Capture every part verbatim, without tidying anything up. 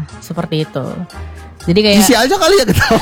seperti itu. Jadi kayak isi aja kali ya ketawa.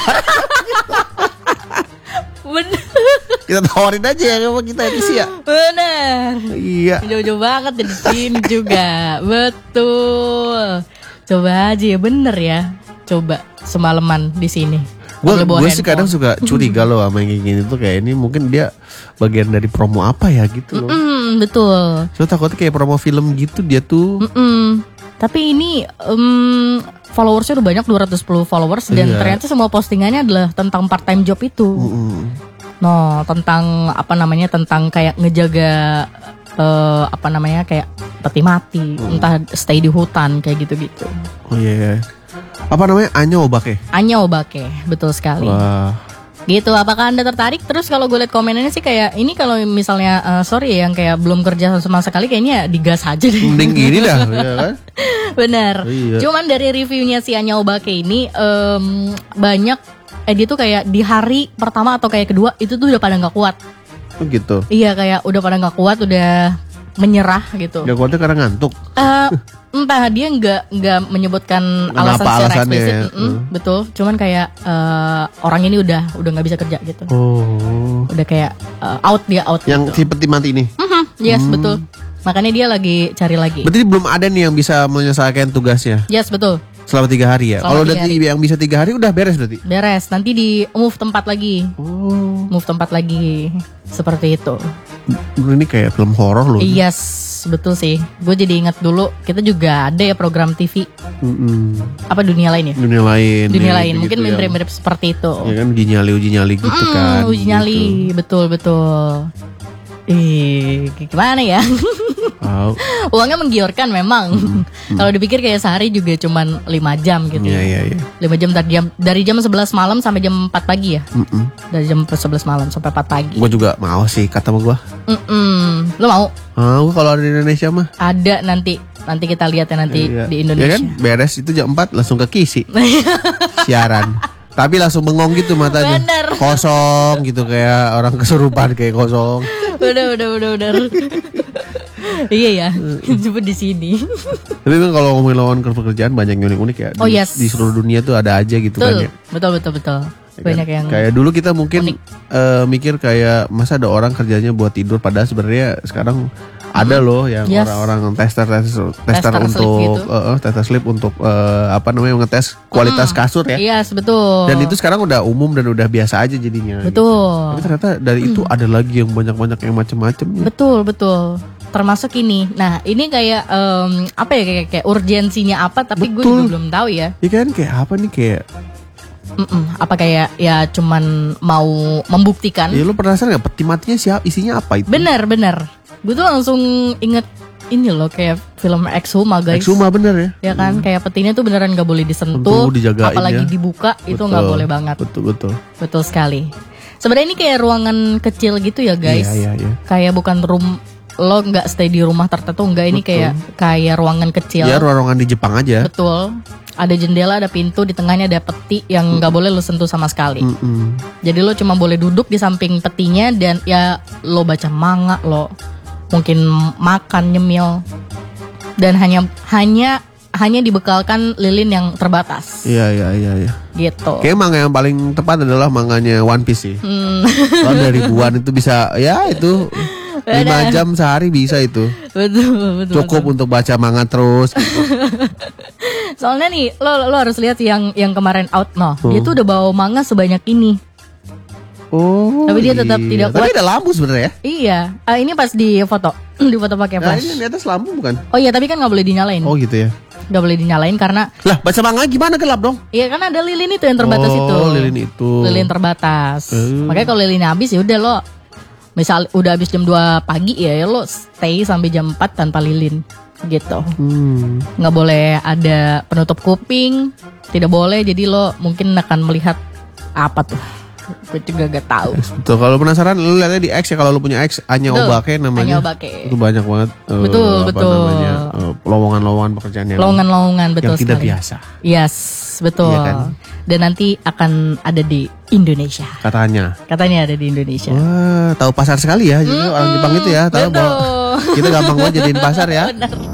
bener. Kita tawarin aja ya sama kita isi ya. Bener. Iya. Jauh-jauh banget dari sini juga. Betul. Coba aja ya, bener ya. Coba semalaman di sini. Gue gue sih kadang suka curiga loh sama yang kayak gini tuh, kayak ini mungkin dia bagian dari promo apa ya gitu loh. Mm-mm, betul. So takutnya kayak promo film gitu dia tuh. Mm-mm. Tapi ini um, followersnya udah banyak, dua ratus sepuluh followers. Dan iya. ternyata semua postingannya adalah tentang part time job itu. Mm-mm. No, tentang apa namanya, tentang kayak ngejaga uh, apa namanya, kayak peti mati, mm. entah stay di hutan kayak gitu-gitu. Oh iya. Yeah. Apa namanya? Anyo Obake. Anyo Obake, betul sekali. Wah. Gitu, apakah Anda tertarik? Terus kalau gue liat komenannya sih kayak ini, kalau misalnya uh, sorry ya, yang kayak belum kerja sama sekali, kayaknya digas aja deh. Mending gini dah, ya kan? Bener. Iya. Cuman dari reviewnya si Anyo Obake ini um, banyak, eh dia tuh kayak di hari pertama atau kayak kedua itu tuh udah pada nggak kuat. Oh gitu. Iya, kayak udah pada nggak kuat, udah menyerah gitu. Gak kuatnya karena ngantuk. Uh, entah, dia nggak nggak menyebutkan alasan secara eksplisit, mm, mm. betul. Cuman kayak uh, orang ini udah udah nggak bisa kerja gitu. Oh. Udah kayak uh, out, dia out. Yang gitu. si peti mati ini. Mm-hmm, yes, hmm. betul. Makanya dia lagi cari lagi. Berarti belum ada nih yang bisa menyelesaikan tugasnya. Yes, betul. Selama tiga hari ya. Kalau udah yang bisa tiga hari udah beres berarti. Beres. Nanti di move tempat lagi. Oh. Move tempat lagi. Seperti itu. Ini kayak film horor loh. Yes, betul sih. Gue jadi ingat dulu kita juga ada ya program T V. Mm-mm. Apa dunia lain ya? Dunia lain. Dunia ya, lain. Mungkin gitu mirip-mirip seperti itu. Ya kan, uji nyali uji nyali gitu mm, kan. Uji nyali, gitu. betul betul. Eh, gimana ya? Oh. Uangnya menggiurkan memang. Mm-hmm. Kalau dipikir kayak sehari juga cuman lima jam gitu. Iya iya iya. lima jam dari jam dari jam sebelas malam sampai jam empat pagi ya. Mm-mm. Dari jam sebelas malam sampai empat pagi. Gue juga mau sih, kata sama gue. Mm-mm. Lo mau? Mau kalau di Indonesia mah. Ada nanti. Nanti kita lihat ya nanti iya. di Indonesia. Ya kan, beres itu jam empat langsung ke Kisi. Siaran. Tapi langsung bengong gitu matanya. Bener. Kosong gitu, kayak orang kesurupan, kayak kosong. Udah udah udah udah. Iya ya, coba di sini. Tapi kan kalau ngomongin lawan pekerjaan banyak yang unik-unik ya. Oh di, yes. Di seluruh dunia tuh ada aja gitu. Betul, kan ya. Betul betul betul. Banyak yang kayak dulu kita mungkin uh, mikir kayak masa ada orang kerjanya buat tidur, padahal sebenarnya sekarang ada loh yang yes. orang-orang tester tester, tester, tester untuk gitu. uh, uh, tester sleep untuk uh, apa namanya ngetes kualitas mm. kasur ya. Yes, betul. Dan itu sekarang udah umum dan udah biasa aja jadinya. Betul. Gitu. Tapi ternyata dari mm. itu ada lagi yang banyak-banyak yang macam-macam. Betul betul. Termasuk ini. Nah, ini kayak um, apa ya, kayak kayak urgensinya apa? Tapi gue juga belum tahu ya. Iya kan, kayak apa nih, kayak Mm-mm. apa kayak ya cuman mau membuktikan. Iya, lu penasaran gak peti matinya siapa, isinya apa itu? Bener bener. Gue tuh langsung inget ini loh, kayak film Exhuma guys. Exhuma bener ya. Ya kan, hmm. kayak petinya tuh beneran gak boleh disentuh. Apalagi ya. Dibuka, betul, itu gak boleh banget. Betul betul. Betul sekali. Sebenarnya ini kayak ruangan kecil gitu ya guys. Iya iya iya. Kayak bukan room, lo nggak stay di rumah tertentu, enggak, ini betul. kayak kayak ruangan kecil. Ya, ruangan di Jepang aja. Betul. Ada jendela, ada pintu, di tengahnya ada peti yang nggak mm. boleh lo sentuh sama sekali. Mm-mm. Jadi lo cuma boleh duduk di samping petinya dan ya lo baca manga, lo mungkin makan, nyemil, dan hanya hanya hanya dibekalkan lilin yang terbatas. Iya iya iya. iya. Gitu. Kayak manga yang paling tepat adalah manganya One Piece sih. Hmm. Kalau dari ribuan itu bisa, ya itu lima jam sehari bisa itu. Betul betul. Cukup betul. Untuk baca manga terus. Gitu. Soalnya nih lo lo harus lihat yang yang kemarin out no, hmm. dia tuh udah bawa manga sebanyak ini. Oh. Tapi dia tetap iya. tidak kuat. Tapi ada lampu sebenarnya. Iya. Uh, ini pas di foto, di foto pakai flash. Nah, ini di atas lampu bukan? Oh iya, tapi kan nggak boleh dinyalain. Oh gitu ya. Nggak boleh dinyalain karena. Lah baca manga gimana, gelap dong? Iya kan ada lilin itu yang terbatas oh, itu. Oh lilin itu. Lilin terbatas. Hmm. Makanya kalau lilinnya habis ya udah lo. Misal udah habis jam dua pagi ya, ya lo stay sampai jam empat tanpa lilin. Gitu. Hmm. Nggak boleh ada penutup kuping, tidak boleh, jadi lo mungkin akan melihat apa tuh, gue juga gak tahu. Yes, betul. Kalau penasaran lo lihatnya di X ya, kalau lo punya X Anya Obake namanya. Anya Obake. Itu banyak banget. Betul uh, betul. Namanya, uh, lowongan-lowongan pekerjaan yang lowongan-lowongan betul yang tidak sekali. biasa. Yes betul. Iya kan? Dan nanti akan ada di Indonesia. Katanya. Katanya ada di Indonesia. Wah, tahu pasar sekali ya. Jadi mm-hmm. orang Jepang itu ya, tahu bahwa kita gampang banget jadiin pasar ya. Benar.